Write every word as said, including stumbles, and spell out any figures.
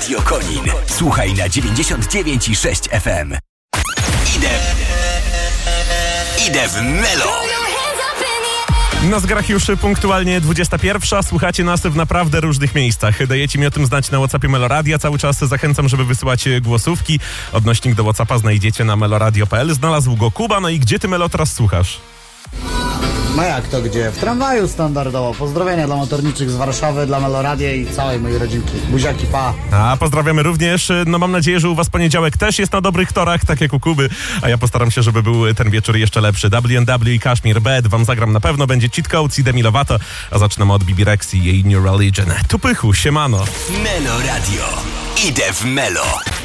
Radio Konin. Słuchaj na dziewięćdziesiąt dziewięć i sześć F M. Idę... Idę w Melo. Na zegarach już punktualnie dwudziesta pierwsza. Słuchacie nas w naprawdę różnych miejscach. Dajecie mi o tym znać na WhatsAppie Meloradia. Cały czas zachęcam, żeby wysyłać głosówki. Odnośnik do WhatsAppa znajdziecie na meloradio kropka p l. Znalazł go Kuba. No i gdzie ty, Melo, teraz słuchasz? No jak to gdzie? W tramwaju standardowo. Pozdrowienia dla motorniczych z Warszawy, dla Meloradia i całej mojej rodzinki. Buziaki, pa! A pozdrawiamy również. No mam nadzieję, że u was poniedziałek też jest na dobrych torach, tak jak u Kuby. A ja postaram się, żeby był ten wieczór jeszcze lepszy. W and W i Kashmir Bed wam zagram na pewno. Będzie Cheat Codes i Demi Lovato. A zaczynamy od Bibi Rexy i jej New Religion. Tu Pychu, siemano. Melo Radio. Idę w Melo.